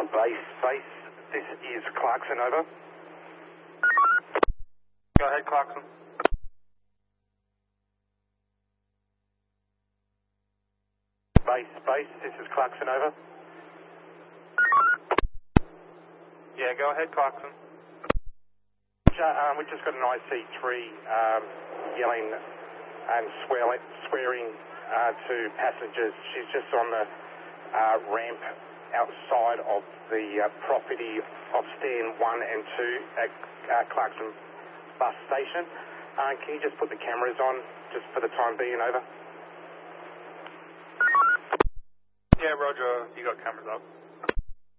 Base, this is Clarkson, over. Go ahead, Clarkson. Base, this is Clarkson, over. Yeah, go ahead, Clarkson. We just got an IC3 yelling and swearing to passengers. She's just on the ramp outside of the property of stand 1 and 2 at Clarkson bus station. Can you just put the cameras on just for the time being, over? Yeah, Roger, you got cameras up.